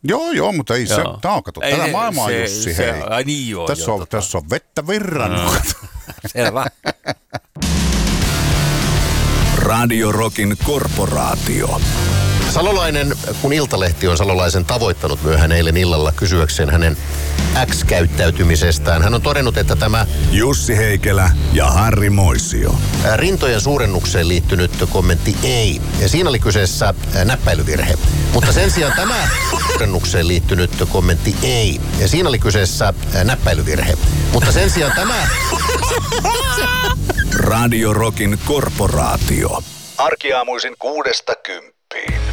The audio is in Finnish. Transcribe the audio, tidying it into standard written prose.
Joo, mutta ei se, tää on, kato, tätä maailmaa Jussi, hei. Ai niin joo. Tässä on vettä virrannut. Selvä. Radio Rockin korporaatio. Salolainen, kun Iltalehti on Salolaisen tavoittanut myöhään eilen illalla kysyäkseen hänen X-käyttäytymisestään. Hän on todennut, että tämä Jussi Heikelä ja Harri Moisio. Rintojen suurennukseen liittynyt kommentti ei. Ja siinä oli kyseessä näppäilyvirhe. Mutta sen sijaan tämä suurennukseen liittynyt kommentti ei. Ja siinä oli kyseessä näppäilyvirhe. Mutta sen sijaan tämä Radio Rockin korporaatio. Arkiaamuisin 6–10.